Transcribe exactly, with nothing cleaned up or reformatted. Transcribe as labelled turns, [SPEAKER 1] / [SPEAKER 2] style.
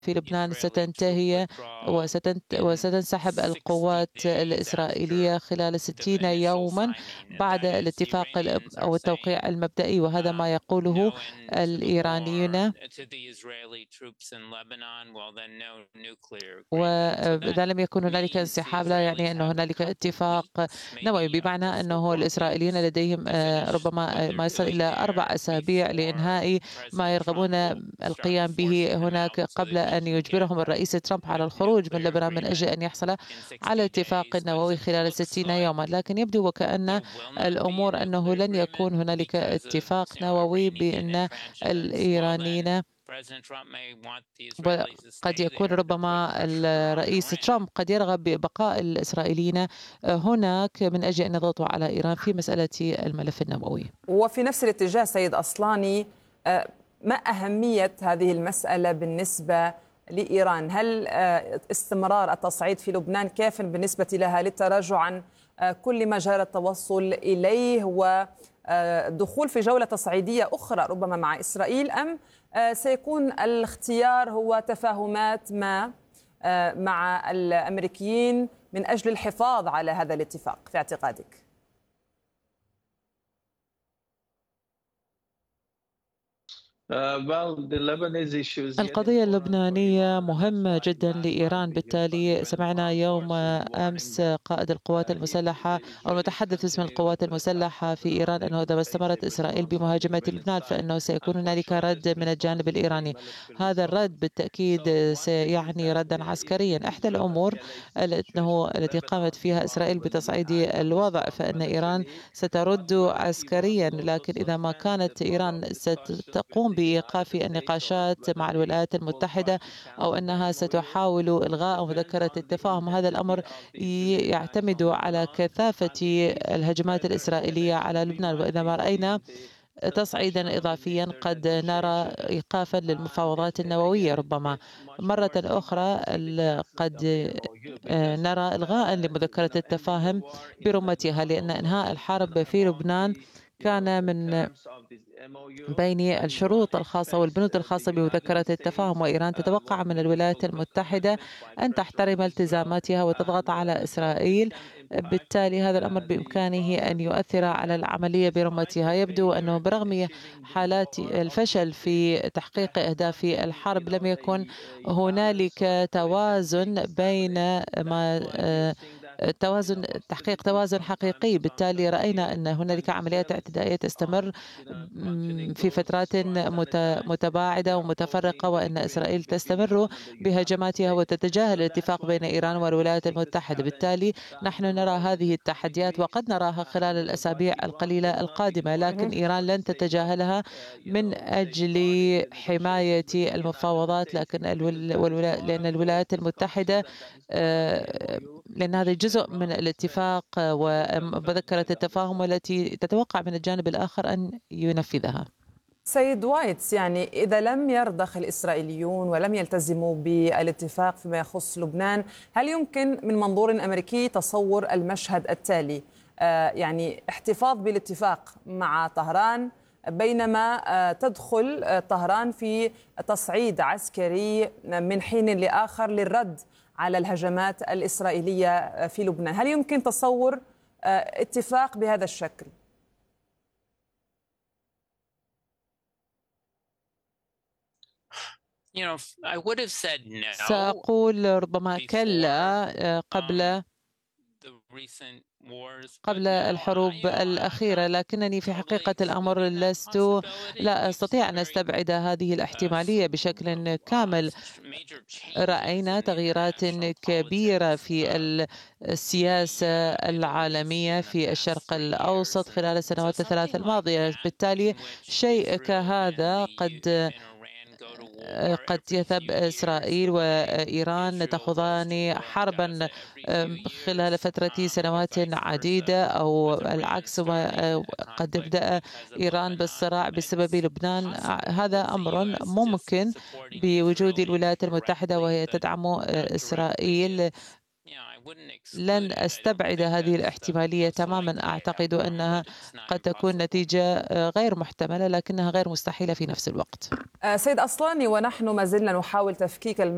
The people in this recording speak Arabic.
[SPEAKER 1] في لبنان ستنتهي وستنت وستنسحب القوات الإسرائيلية خلال ستين يوما بعد الاتفاق أو التوقيع المبدئي، وهذا ما يقوله الإيرانيون. وإذا لم يكن هنالك انسحاب لا يعني أن هنالك اتفاق نووي، بمعنى أنه الإسرائيليين لديهم ربما ما يصل إلى أربع أسابيع لإنهاء ما يرغبون القيام به هناك قبل أن يجبرهم الرئيس ترامب على الخروج من لبنان من أجل أن يحصل على اتفاق نووي خلال ستين يوما. لكن يبدو وكأن الأمور أنه لن يكون هنالك اتفاق نووي، بأن الإيرانيين قد يكون ربما الرئيس ترامب قد يرغب ببقاء الإسرائيليين هناك من أجل أن يضغطوا على إيران في مسألة الملف النووي.
[SPEAKER 2] وفي نفس الاتجاه سيد أصلاني، ما أهمية هذه المسألة بالنسبة لإيران؟ هل استمرار التصعيد في لبنان كاف بالنسبة لها للتراجع عن كل ما جرى التوصل إليه ودخول في جولة تصعيدية أخرى ربما مع إسرائيل، أم سيكون الاختيار هو تفاهمات ما مع الأمريكيين من أجل الحفاظ على هذا الاتفاق في اعتقادك؟
[SPEAKER 1] القضية اللبنانية مهمة جدا لإيران. بالتالي سمعنا يوم أمس قائد القوات المسلحة أو المتحدث باسم القوات المسلحة في إيران أنه إذا استمرت إسرائيل بمهاجمة لبنان فإنه سيكون هنالك رد من الجانب الإيراني. هذا الرد بالتأكيد سيعني ردا عسكريا. إحدى الأمور أنه التي قامت فيها إسرائيل بتصعيد الوضع فإن إيران سترد عسكريا، لكن إذا ما كانت إيران ستقوم بإيقاف النقاشات مع الولايات المتحدة أو أنها ستحاول إلغاء مذكرة التفاهم، هذا الأمر يعتمد على كثافة الهجمات الإسرائيلية على لبنان. وإذا ما رأينا تصعيدا إضافيا قد نرى إيقافا للمفاوضات النووية، ربما مرة أخرى قد نرى إلغاء لمذكرة التفاهم برمتها، لأن إنهاء الحرب في لبنان كان من بين الشروط الخاصة والبنود الخاصة بمذكرة التفاهم، وإيران تتوقع من الولايات المتحدة أن تحترم التزاماتها وتضغط على إسرائيل. بالتالي هذا الأمر بإمكانه أن يؤثر على العملية برمتها. يبدو أنه برغم حالات الفشل في تحقيق أهداف الحرب لم يكن هنالك توازن بين ما توازن تحقيق توازن حقيقي. بالتالي رأينا أن هنالك عمليات اعتدائية تستمر في فترات متباعدة ومتفرقة، وأن إسرائيل تستمر بهجماتها وتتجاهل الاتفاق بين إيران والولايات المتحدة. بالتالي نحن نرى هذه التحديات وقد نراها خلال الأسابيع القليلة القادمة، لكن إيران لن تتجاهلها من أجل حماية المفاوضات. لكن لأن الولايات المتحدة لأن هذا جزء من الاتفاق ومذكرة التفاهم والتي تتوقع من الجانب الآخر أن ينفذها.
[SPEAKER 2] سيد وايتس، يعني إذا لم يرضخ الإسرائيليون ولم يلتزموا بالاتفاق فيما يخص لبنان، هل يمكن من منظور أمريكي تصور المشهد التالي؟ آه يعني احتفاظ بالاتفاق مع طهران بينما تدخل طهران في تصعيد عسكري من حين لآخر للرد على الهجمات الإسرائيلية في لبنان. هل يمكن تصور اتفاق بهذا الشكل؟
[SPEAKER 1] سأقول ربما كلا قبل قبل الحروب الأخيرة، لكنني في حقيقة الأمر لست لا أستطيع أن أستبعد هذه الاحتمالية بشكل كامل. رأينا تغييرات كبيرة في السياسة العالمية في الشرق الأوسط خلال السنوات الثلاث الماضية. بالتالي شيء كهذا قد قد يذهب إسرائيل وإيران تخوضان حربا خلال فترة سنوات عديدة، أو العكس قد تبدأ إيران بالصراع بسبب لبنان. هذا أمر ممكن بوجود الولايات المتحدة وهي تدعم إسرائيل. لن أستبعد هذه الاحتمالية تماما. أعتقد أنها قد تكون نتيجة غير محتملة لكنها غير مستحيلة في نفس الوقت.
[SPEAKER 2] سيد أصلاني، ونحن ما زلنا نحاول تفكيك